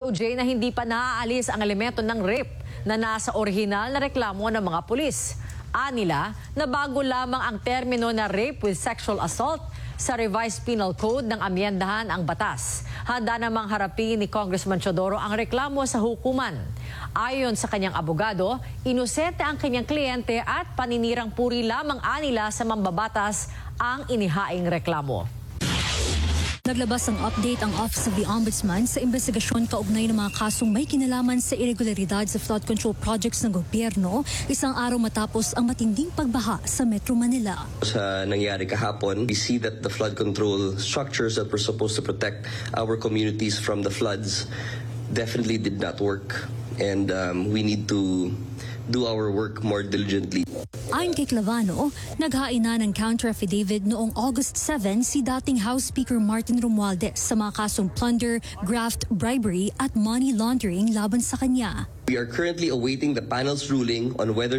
DOJ na hindi pa naaalis ang elemento ng rape na nasa orihinal na reklamo ng mga pulis. Anila na bago lamang ang termino na rape with sexual assault sa revised penal code ng amyendahan ang batas. Handa namang harapin ni Congressman Teodoro ang reklamo sa hukuman. Ayon sa kanyang abogado, inosente ang kanyang kliyente at paninirang puri lamang anila sa mambabatas ang inihaing reklamo. Naglabas ang update ang Office of the Ombudsman sa investigasyon kaugnay ng mga kasong may kinalaman sa irregularidad sa flood control projects ng gobyerno, isang araw matapos ang matinding pagbaha sa Metro Manila. Sa nangyari kahapon, we see that the flood control structures that were supposed to protect our communities from the floods definitely did not work, and we need to do our work more diligently. Ayon kay Clavano, naghain na ng counter-affidavit noong August 7 si dating House Speaker Martin Romualdez sa mga kasong plunder, graft, bribery at money laundering laban sa kanya. We are currently awaiting the panel's ruling on whether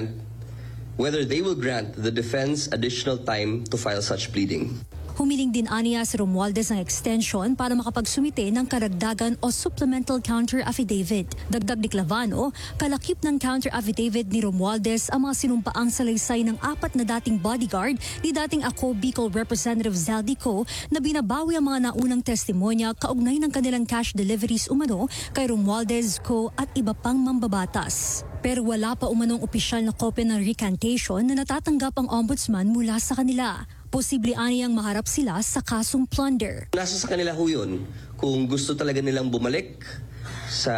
they will grant the defense additional time to file such pleading. Humiling din aniya si Romualdez ng extension para makapagsumite ng karagdagan o supplemental counter-affidavit. Dagdag ni Clavano, kalakip ng counter-affidavit ni Romualdez ang mga sinumpaang salaysay ng 4 na dating bodyguard ni dating Ako Bicol Representative Zaldico na binabawi ang mga naunang testimonya kaugnay ng kanilang cash deliveries umano kay Romualdez, Co. at iba pang mambabatas. Pero wala pa umanong opisyal na kopya ng recantation na natatanggap ang ombudsman mula sa kanila. Posible aniyang maharap sila sa kasong plunder. Nasa sa kanila ho yun. Kung gusto talaga nilang bumalik sa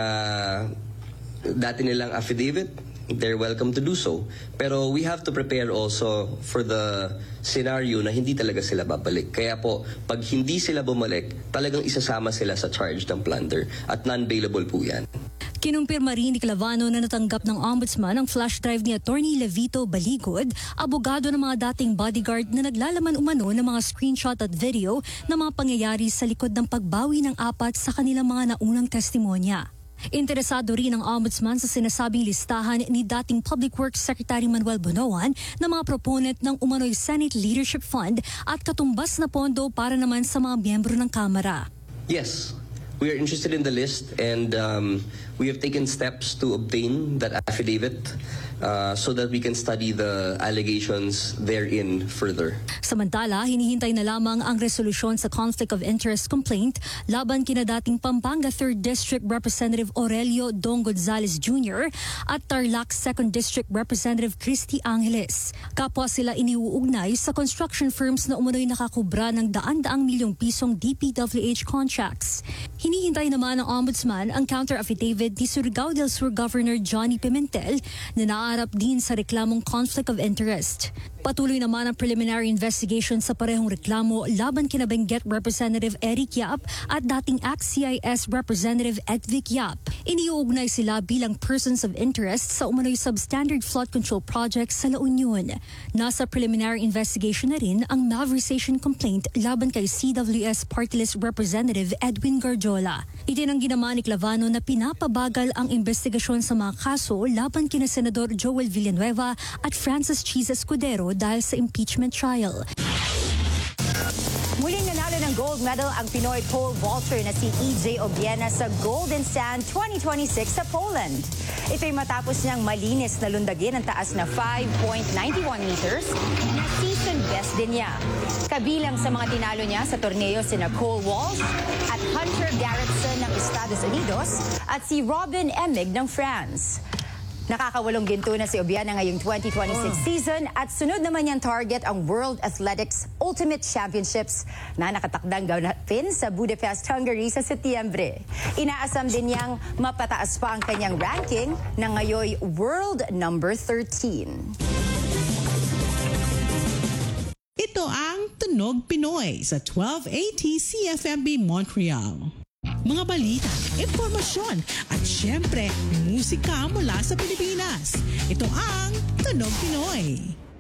dati nilang affidavit, they're welcome to do so. Pero we have to prepare also for the scenario na hindi talaga sila babalik. Kaya po, pag hindi sila bumalik, talagang isasama sila sa charge ng plunder at non-bailable po yan. Kinumpirma rin ni Clavano na natanggap ng ombudsman ang flash drive ni Attorney Levito Baligod, abogado ng mga dating bodyguard na naglalaman umano ng mga screenshot at video ng mga pangyayari sa likod ng pagbawi ng 4 sa kanilang mga naunang testimonya. Interesado rin ang ombudsman sa sinasabing listahan ni dating Public Works Secretary Manuel Bonoan na mga proponent ng umano'y Senate Leadership Fund at katumbas na pondo para naman sa mga miyembro ng Kamara. Yes, we are interested in the list, and we have taken steps to obtain that affidavit so that we can study the allegations therein further. Samantala, hinihintay na lamang ang resolusyon sa conflict of interest complaint laban kina dating Pampanga 3rd District Representative Aurelio Dong Gonzales Jr. at Tarlac 2nd District Representative Christy Angeles. Kapwa sila iniuugnay sa construction firms na umano'y nakakubra ng daan-daang milyong pisong DPWH contracts. Hinihintay naman ng ombudsman ang counter-affidavit ni Surigao del Sur Governor Johnny Pimentel na naarap din sa reklamong conflict of interest. Patuloy naman ang preliminary investigation sa parehong reklamo laban kina Benguet Representative Eric Yap at dating ACT-CIS Representative Edvic Yap. Iniuugnay sila bilang persons of interest sa umano'y substandard flood control project sa La Union. Nasa preliminary investigation na rin ang malversation complaint laban kay CWS Party List Representative Edwin Garjola. Itinanggi naman ni Clavano na pinapabagal ang investigasyon sa mga kaso laban kina Senador Joel Villanueva at Francis Cheese Escudero dahil sa impeachment trial. Muling nanalo ng gold medal ang Pinoy pole vaulter na si EJ Obiena sa Golden Sand 2026 sa Poland. Ito'y matapos niyang malinis na lundagin ang taas na 5.91 meters na season best din niya. Kabilang sa mga tinalo niya sa torneo sina Cole Walsh at Hunter Garrettson ng Estados Unidos at si Robin Emig ng France. Nakakawalong ginto na si Obiena ngayong 2026 season at sunod naman niyang target ang World Athletics Ultimate Championships na nakatakdang ganapin sa Budapest, Hungary sa Setyembre. Inaasam din niyang mapataas pa ang kanyang ranking na ngayon world number 13. Ito ang Tunog Pinoy sa 1280 CFMB Montreal. Mga balita, impormasyon at syempre, musika mula sa Pilipinas. Ito ang Tunog Pinoy.